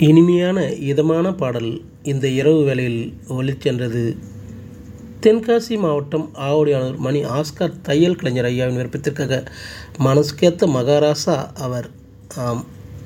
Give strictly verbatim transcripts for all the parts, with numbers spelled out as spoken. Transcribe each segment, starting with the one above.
இனிமையான இதமான பாடல் இந்த இரவு வேளையில் ஒலிச்சென்றது. தென்காசி மாவட்டம் ஆவுடையானூர் மணி ஆஸ்கார் தையல் கலைஞர் ஐயாவின் விருப்பத்திற்காக மனசுக்கேத்த மகாராசா அவர். ஆம்,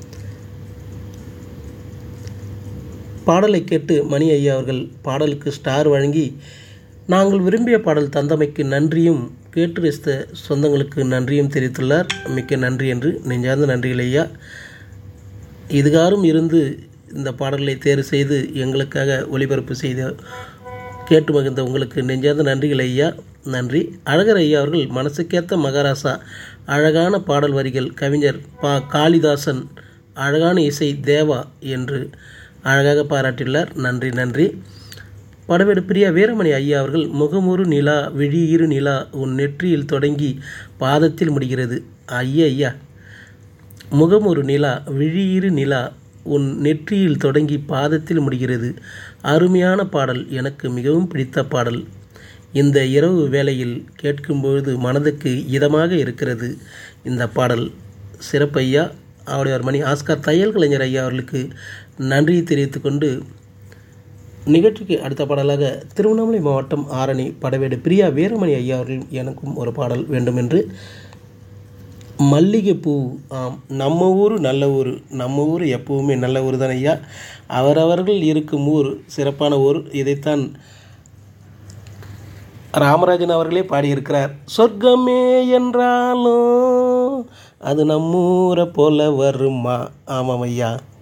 பாடலை கேட்டு மணி ஐயா அவர்கள் பாடலுக்கு ஸ்டார் வழங்கி நாங்கள் விரும்பிய பாடல் தந்தமைக்கு நன்றியும் கேட்டு ரசித்த சொந்தங்களுக்கு நன்றியும் தெரிவித்துள்ளார். மிக்க நன்றி என்று நெஞ்சார்ந்த நன்றிகள் ஐயா. இதுகாரும் இருந்து இந்த பாடல்களை தேர்வு செய்து எங்களுக்காக ஒளிபரப்பு செய்த கேட்டு மகிழ்ந்த உங்களுக்கு நெஞ்சார்ந்த நன்றிகள் ஐயா. நன்றி. அழகர் ஐயா அவர்கள் மனசுக்கேத்த மகாராசா, அழகான பாடல் வரிகள் கவிஞர் பா காளிதாசன், அழகான இசை தேவா என்று அழகாக பாராட்டியுள்ளார். நன்றி நன்றி. படவேடு பிரியா வீரமணி ஐயா அவர்கள் முகமொரு நிலா விழியிரு நிலா உன் நெற்றியில் தொடங்கி பாதத்தில் முடிகிறது. ஐயா ஐயா முகமொரு நிலா விழியிரு நிலா உன் நெற்றியில் தொடங்கி பாதத்தில் முடிகிறது. அருமையான பாடல், எனக்கு மிகவும் பிடித்த பாடல். இந்த இரவு வேளையில் கேட்கும்பொழுது மனதுக்கு இதமாக இருக்கிறது இந்த பாடல். சிறப்பையா அவருடைய மணி ஆஸ்கார் தையல் கலைஞர் ஐயா அவர்களுக்கு நன்றியை தெரிவித்து கொண்டு நிகழ்ச்சிக்கு அடுத்த பாடலாக திருவண்ணாமலை மாவட்டம் ஆரணி படவேடு பிரியா வீரமணி ஐயா அவர்கள் எனக்கும் ஒரு பாடல் வேண்டும் என்று. மல்லிகைப்பூ. ஆம், நம்ம ஊர் நல்ல ஊர், நம்ம ஊர் எப்பவுமே நல்ல ஊர் தான் ஐயா. அவரவர்கள் இருக்கும் ஊர் சிறப்பான ஊர். இதைத்தான் ராமராஜன் அவர்களே பாடியிருக்கிறார். சொர்க்கமே என்றாலும் அது நம்மூரை போல வருமா. ஆமாம் ஐயா.